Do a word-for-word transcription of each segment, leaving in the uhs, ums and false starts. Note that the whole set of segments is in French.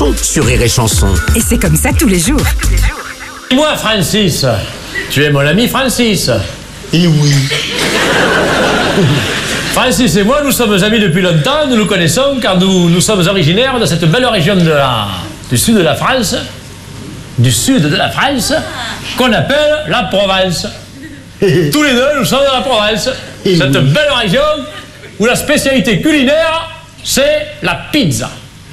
l'info sur Rire et Chanson. Et c'est comme ça tous les jours. Dis-moi, Francis, tu es mon ami Francis. Et oui. Francis et moi, nous sommes amis depuis longtemps, nous nous connaissons car nous, nous sommes originaires de cette belle région de la, du sud de la France, du sud de la France, qu'on appelle la Provence. Tous les deux, nous sommes de la Provence. Cette belle région où la spécialité culinaire, c'est la pizza.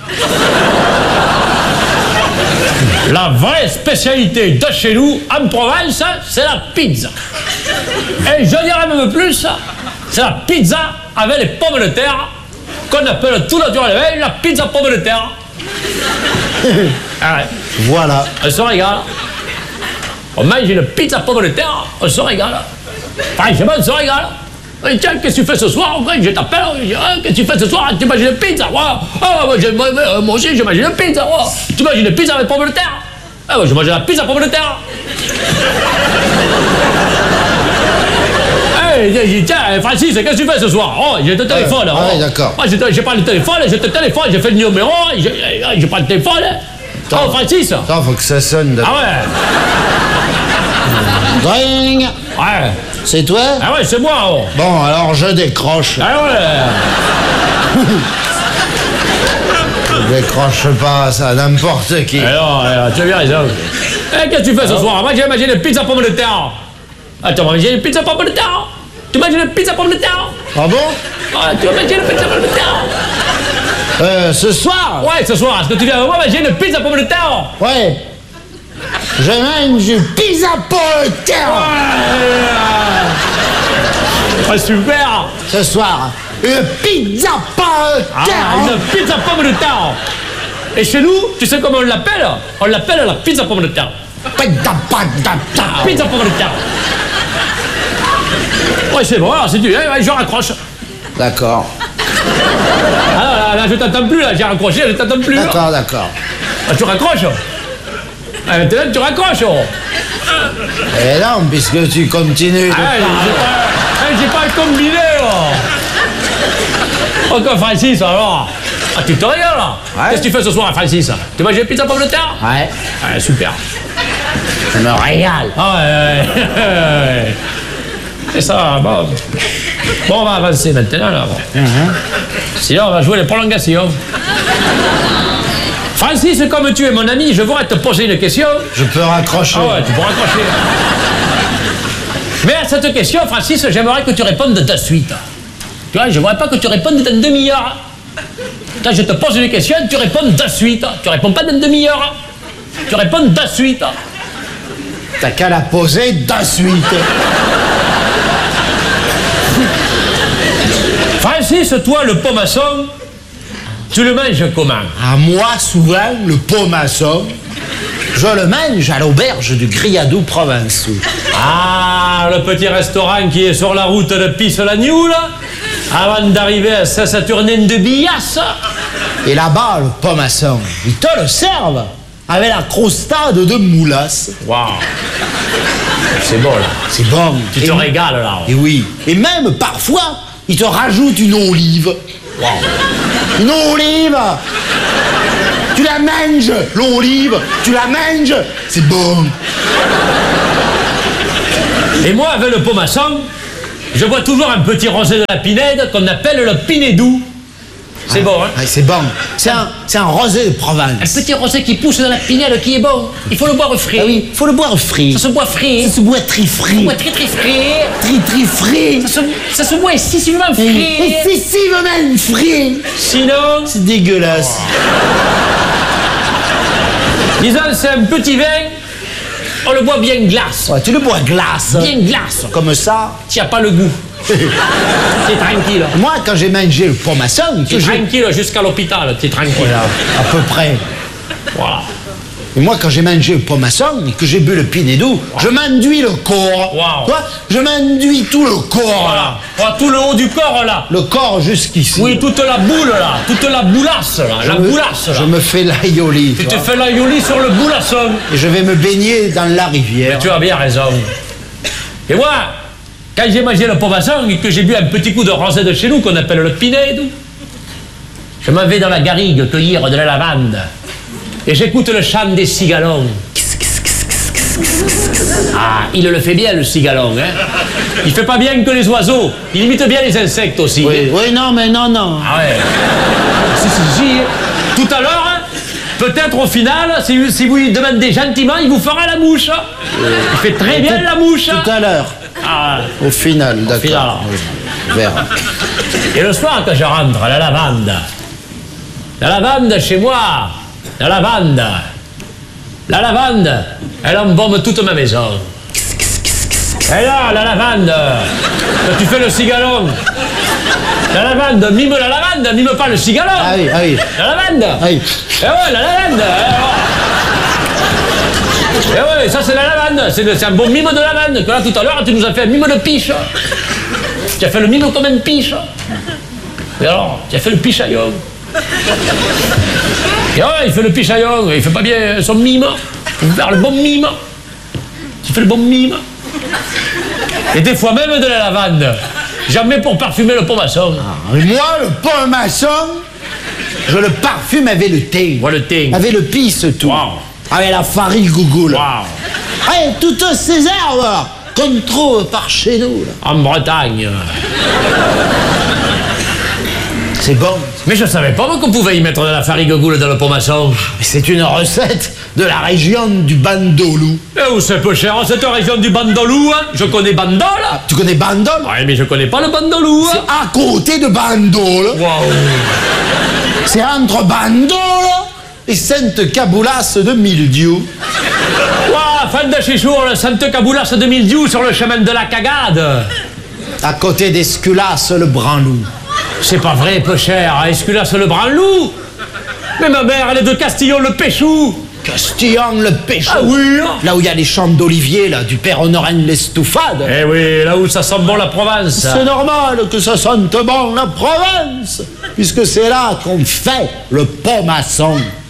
La vraie spécialité de chez nous, en Provence, c'est la pizza. Et je dirais même plus, c'est la pizza avec les pommes de terre, qu'on appelle tout naturellement la pizza pomme de terre. Ah ouais. Voilà. On se régale. On mange une pizza pomme de terre, on se régale. Franchement, on se régale. Et tiens, qu'est-ce que tu fais ce soir? Je t'appelle, je dis, ah, qu'est-ce que tu fais ce soir? Tu manges une pizza? Ah, oh, moi, moi, moi aussi, je mange une pizza. Oh. Tu manges une pizza avec pommes de terre? Ah, moi, je mange la pizza pomme de terre. Hey, je dis, tiens, Francis, qu'est-ce que tu fais ce soir? Oh, j'ai le téléphone. Ah, oh. ouais, d'accord. Moi, j'ai pas le téléphone, j'ai le téléphone, j'ai fait le numéro, je prends le téléphone. Attends. Oh, Francis. Attends, faut que ça sonne. Ah ouais. Dring. Ouais. C'est toi? Ah ouais, c'est moi. Oh. Bon, alors je décroche. Ah ouais. Je décroche pas, ça, n'importe qui. Alors, alors, tu as bien raison. Eh, qu'est-ce que tu fais ce soir? Moi, j'ai mangé une pizza pomme de terre. Ah, tu as mangé une pizza pomme de terre? Tu manges une pizza pomme de terre? Ah bon? Ah, tu as mangé une pizza pomme de terre? Euh, ce soir? Ouais, ce soir, est-ce que tu viens avec moi manger une pizza pomme de terre? Ouais. Je mange une pizza pomme de terre. Ouais. Ah, super. Ce soir, une pizza pomme de terre. Ah, une pizza pomme de terre. Et chez nous, tu sais comment on l'appelle? On l'appelle la pizza pomme de terre. Pizza pomme de terre. Pizza pomme de terre. Ouais, c'est bon, alors c'est du... Ouais, je raccroche. D'accord. Ah là, là, je t'entends plus, là, j'ai raccroché, je t'entends plus. D'accord, d'accord. Ah, tu raccroches? Ah, maintenant, tu raccroches. Oh. Eh non, puisque tu continues de Ah, parler. j'ai pas, j'ai pas combiné, oh. Encore Francis, alors. Ah, tu te régales, là. Ouais. Qu'est-ce que tu fais ce soir, Francis? Tu manges une pizza pomme de terre? Ouais. Ah, super. Je me régale. Ah, ouais, ouais, ouais. C'est ça, bon. Bon, on va avancer maintenant, là. Bon. Mm-hmm. Sinon, on va jouer les prolongations. Francis, comme tu es mon ami, je voudrais te poser une question. Je peux raccrocher. Ah ouais, tu peux raccrocher. Mais à cette question, Francis, j'aimerais que tu répondes de suite. Tu vois, je ne voudrais pas que tu répondes dans une demi-heure. Quand je te pose une question, tu réponds de suite. Tu réponds pas dans une demi-heure. Tu réponds de suite. T'as qu'à la poser de suite. Francis, toi, le pomasson, tu le manges comment? À moi, souvent, le pomasson, je le mange à l'auberge du Griadou Provençaux. Ah, le petit restaurant qui est sur la route de Pisse-la-New, là, avant d'arriver à Saturnin de Billasse. Et là-bas, le pomasson, ils te le servent avec la crostade de moulasse. Waouh. C'est bon, là. C'est bon. Tu te Et- régales, là. Et oui. Et même, parfois, ils te rajoutent une olive. Waouh. Une olive. Tu la manges, l'olive. Tu la manges. C'est bon. Et moi, avec le pomasson, je bois toujours un petit rosé de la Pinède qu'on appelle le Pinédou. C'est bon, hein? Ouais, c'est bon. C'est un, c'est un rosé de Un Provence. petit rosé qui pousse dans la Pinède qui est bon. Il faut le boire frais. Ah oui, faut le boire frais. Ça se boit frais. Ça se boit très frais. Ça se boit très très frais. Très très frais. Ça se, ça se boit excessivement Et frais. excessivement frais. Sinon, C'est dégueulasse. disons, c'est un petit vin, on le boit bien glace. Ouais, tu le bois glace. Bien glace. Comme ça. Tu n'as pas le goût. T'es tranquille. Moi, quand j'ai mangé le pomasson, T'es que j'ai... tranquille jusqu'à l'hôpital. T'es tranquille. Voilà, à peu près. Voilà. Et moi, quand j'ai mangé le pomasson et que j'ai bu le Pinédou, je m'enduis le corps. Wow. Tu vois, je m'enduis tout le corps, Voilà. là. Voilà, tout le haut du corps, là. Le corps jusqu'ici. Oui, toute la boule, là. Toute la boulasse, là. Je La me- boulasse, là. Je me fais l'aïoli. Tu tu te vois. fais la yoli sur le boulasson. Et je vais me baigner dans la rivière. Tu as bien raison. Et moi, quand j'ai mangé le pomasson et que j'ai bu un petit coup de rosé de chez nous qu'on appelle le Pinédou, je m'en vais dans la garrigue cueillir de la lavande. et j'écoute le chant des cigalons. Ah, il le fait bien, le cigalon, hein. Il fait pas bien que les oiseaux, il imite bien les insectes aussi. Oui, oui, non, mais non, non. Ah ouais. Si, si, si. Tout à l'heure, peut-être au final, si, si vous lui demandez gentiment, il vous fera la mouche. Il fait très bien la mouche. Tout à l'heure. Ah, Au final, au final. d'accord. Oui, on verra. Et le soir, quand je rentre, la lavande. La lavande chez moi. La lavande. La lavande, elle embaume toute ma maison. Et là, la lavande, quand tu fais le cigalon. La lavande, mime la lavande, mime pas le cigalon. Ah oui, ah oui. La lavande. Ah oui. Eh ouais, la lavande. Eh ouais, ça c'est la lavande. C'est un bon mime de lavande. Que là, tout à l'heure, tu nous as fait un mime de piche. Tu as fait le mime comme un piche. Et alors, tu as fait le pichaillon. Et ouais, il fait le pichaillon, il fait pas bien son mime. Il fait faire le bon mime. Tu fais le bon mime. Et des fois même de la lavande. J'en mets pour parfumer le pomaçon. Ah, et moi, le pain maçon, je le parfume avec le thé. Voilà le thé. Avec le pisse tout. Wow. Avec la farine gougoule. Waouh. Hey, toutes ces herbes là, qu'on trouve par chez nous. Là. En Bretagne. C'est bon. Mais je savais pas moi qu'on pouvait y mettre de la farine goule dans le pomaçon. Mais c'est une recette de la région du Bandolou. Et où c'est peu cher, cette région du Bandolou, hein? Je connais Bandol. Tu connais Bandol? Ouais, mais je connais pas le Bandolou. C'est Hein? à côté de Bandol. Waouh. C'est entre Bandol et Sainte-Caboulas de Mildiou. Waouh, fan de Chichour, le Sainte-Caboulas de Mildiou sur le chemin de la Cagade. À côté d'Esculas, le Branlou. C'est pas vrai, peu cher, Esculas le Branlou. Mais ma mère, elle est de Castillon-le-Péchou. Castillon, le Péchou. Ah oui, hein? Là où il y a les champs d'olivier, là, du père Honorin l'Estoufade. Eh oui, là où ça sent bon la Provence. C'est normal que ça sente bon la Provence, puisque c'est là qu'on fait le pomaçon.